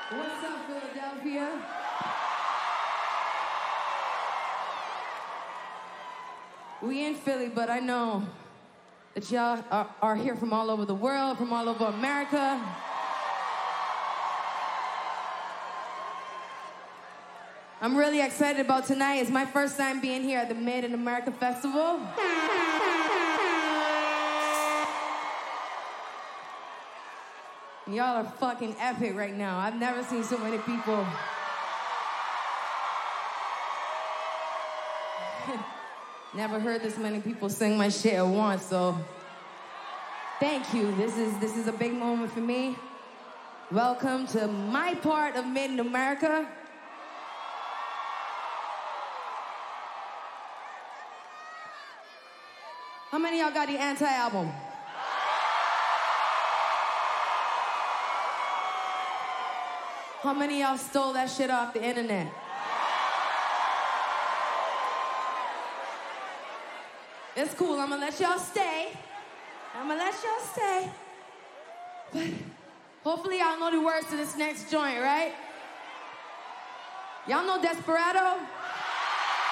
What's up, Philadelphia? We in Philly, but I know that y'all are here from all over the world, from all over America. I'm really excited about tonight. It's my first time being here at the Made in America Festival. Y'all are fucking epic right now. I've never seen so many people. Never heard this many people sing my shit at once, so thank you. This is a big moment for me. Welcome to my part of Made in America. How many of y'all got the Anti-album? How many of y'all stole that shit off the internet? It's cool, I'm gonna let y'all stay. But hopefully y'all know the words to this next joint, right? Y'all know Desperado?